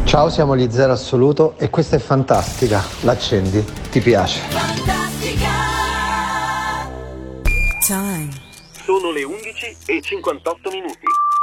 Ciao, siamo gli Zero Assoluto e questa è Fantastica. L'accendi? Ti piace? Fantastica. Time. Sono le 11:58.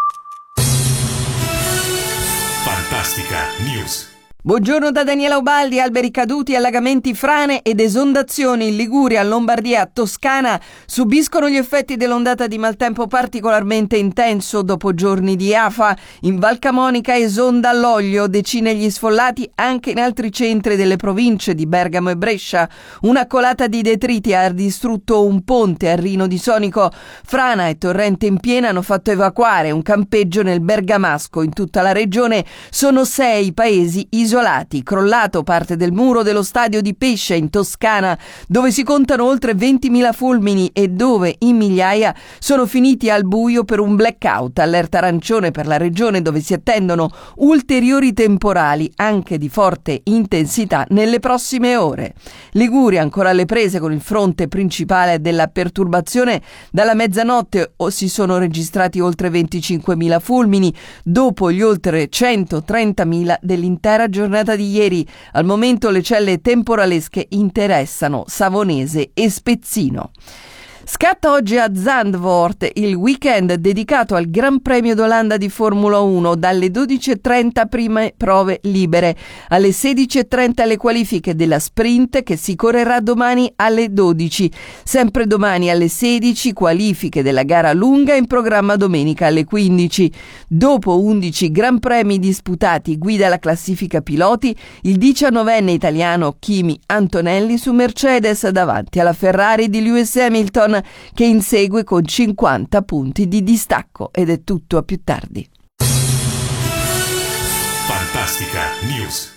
Fantastica News. Buongiorno da Daniela Ubaldi. Alberi caduti, allagamenti, frane ed esondazioni in Liguria, Lombardia, Toscana subiscono gli effetti dell'ondata di maltempo particolarmente intenso dopo giorni di afa. In Val Camonica esonda l'olio, decine gli sfollati anche in altri centri delle province di Bergamo e Brescia. Una colata di detriti ha distrutto un ponte a Rino di Sonico. Frana e torrente in piena hanno fatto evacuare un campeggio nel Bergamasco. In tutta la regione sono 6 paesi isolati. Crollato parte del muro dello stadio di Pescia in Toscana, dove si contano oltre 20.000 fulmini e dove in migliaia sono finiti al buio per un blackout. Allerta arancione per la regione, dove si attendono ulteriori temporali anche di forte intensità nelle prossime ore. Liguria ancora alle prese con il fronte principale della perturbazione. Dalla mezzanotte si sono registrati oltre 25.000 fulmini dopo gli oltre 130.000 dell'intera giornata di ieri. Al momento le celle temporalesche interessano Savonese e Spezzino. Scatta oggi a Zandvoort il weekend dedicato al Gran Premio d'Olanda di Formula 1, dalle 12:30 prime prove libere, alle 16:30 le qualifiche della sprint che si correrà domani alle 12. Sempre domani alle 16 qualifiche della gara lunga in programma domenica alle 15. Dopo 11 Gran Premi disputati, guida la classifica piloti il 19enne italiano Kimi Antonelli su Mercedes davanti alla Ferrari di Lewis Hamilton, che insegue con 50 punti di distacco. Ed è tutto, a più tardi. Fantastica News.